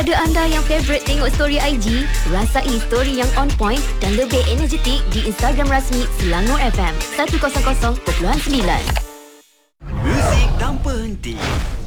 Ada anda yang favourite tengok story IG? Rasai story yang on point dan lebih energetik di Instagram rasmi Selangor FM 100.9. Muzik tanpa henti